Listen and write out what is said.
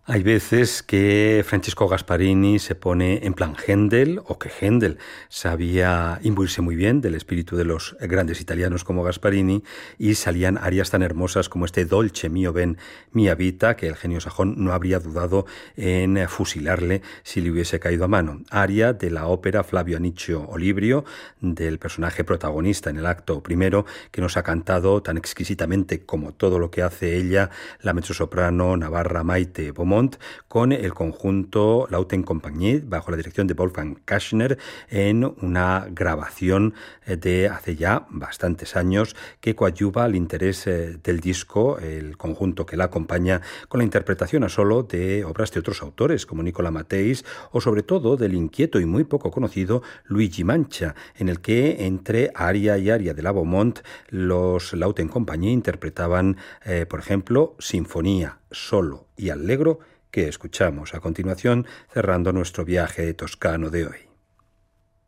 Hay veces que Francesco Gasparini se pone en plan Händel, o que Händel sabía imbuirse muy bien del espíritu de los grandes italianos como Gasparini, y salían arias tan hermosas como este Dolce mio ben mia vita, que el genio sajón no habría dudado en fusilarle si le hubiese caído a mano. Aria de la ópera Flavio Anicio Olibrio, del personaje protagonista en el acto primero, que nos ha cantado tan exquisitamente como todo lo que hace ella, la mezzosoprano navarra Maite Beaumont, con el conjunto Lauten Compagnie, bajo la dirección de Wolfgang Kashner, en una grabación de hace ya bastantes años, que coadyuva al interés del disco, el conjunto que la acompaña, con la interpretación a solo de obras de otros autores, como Nicola Matteis, o sobre todo del inquieto y muy poco conocido Luigi Mancha, en el que entre aria y aria de la Beaumont, los Lauten Compagnie interpretaban, por ejemplo, Sinfonía, Solo y Allegro, que escuchamos a continuación, cerrando nuestro viaje toscano de hoy.